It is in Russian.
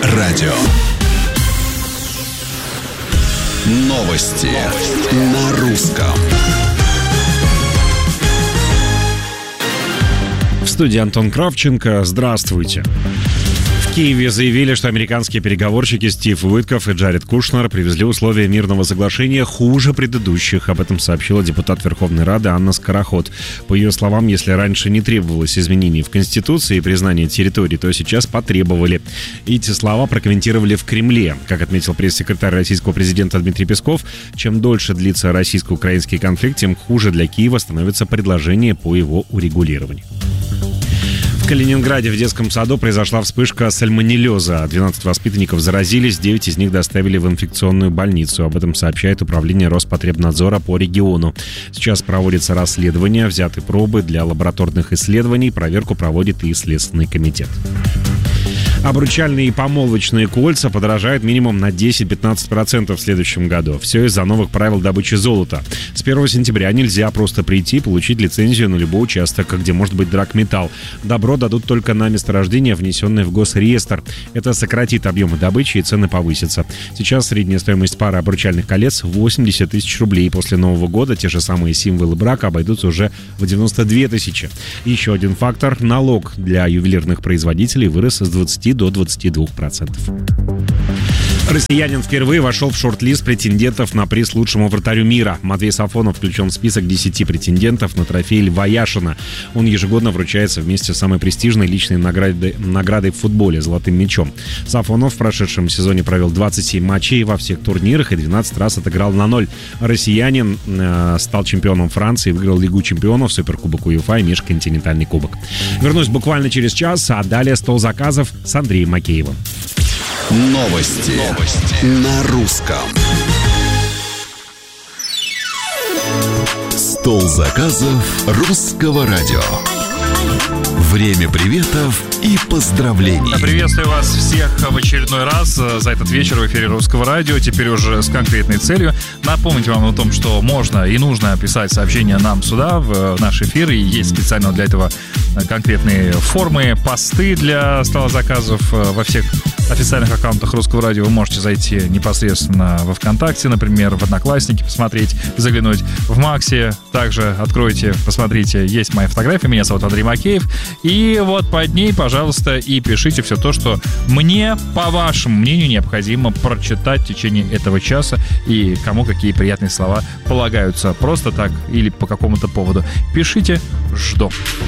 радио. Новости на русском. В студии Антон Кравченко. Здравствуйте. В Киеве заявили, что американские переговорщики Стив Уитков и Джаред Кушнер привезли условия мирного соглашения хуже предыдущих. Об этом сообщила депутат Верховной Рады Анна Скороход. По ее словам, если раньше не требовалось изменений в Конституции и признания территорий, то сейчас потребовали. Эти слова прокомментировали в Кремле. Как отметил пресс-секретарь российского президента Дмитрий Песков, чем дольше длится российско-украинский конфликт, тем хуже для Киева становится предложение по его урегулированию. В Калининграде в детском саду произошла вспышка сальмонеллеза. 12 воспитанников заразились, 9 из них доставили в инфекционную больницу. Об этом сообщает Управление Роспотребнадзора по региону. Сейчас проводится расследование, взяты пробы для лабораторных исследований, проверку проводит и Следственный комитет. Обручальные и помолвочные кольца подорожают минимум на 10-15% в следующем году. Все из-за новых правил добычи золота. С 1 сентября нельзя просто прийти и получить лицензию на любой участок, где может быть драгметалл. Добро дадут только на месторождение, внесенное в госреестр. Это сократит объемы добычи и цены повысятся. Сейчас средняя стоимость пары обручальных колец 80 тысяч рублей. После Нового года те же самые символы брака обойдутся уже в 92 тысячи. Еще один фактор – налог для ювелирных производителей вырос с 20 до 22%. Россиянин впервые вошел в шорт-лист претендентов на приз лучшему вратарю мира. Матвей Сафонов включен в список 10 претендентов на трофей Льва Яшина. Он ежегодно вручается вместе с самой престижной личной наградой в футболе – золотым мячом. Сафонов в прошедшем сезоне провел 27 матчей во всех турнирах и 12 раз отыграл на 0. Россиянин стал чемпионом Франции, выиграл Лигу чемпионов, Суперкубок УЕФА и Межконтинентальный кубок. Вернусь буквально через час, а далее стол заказов с Андреем Макеевым. Новости на русском. Стол заказов русского радио. Время приветов и поздравлений. Приветствую вас всех в очередной раз за этот вечер в эфире Русского радио. Теперь уже с конкретной целью напомнить вам о том, что можно и нужно писать сообщения нам сюда, в наш эфир. И есть специально для этого конкретные формы, посты для стола заказов во всех официальных аккаунтах Русского радио. Вы можете зайти непосредственно во ВКонтакте, например, в Одноклассники, посмотреть, заглянуть в Максе. Также откройте, посмотрите, есть моя фотография. Меня зовут Андрей Макеев. И вот под ней, пожалуйста, и пишите все то, что мне, по вашему мнению, необходимо прочитать в течение этого часа и кому какие приятные слова полагаются. Просто так или по какому-то поводу. Пишите, жду.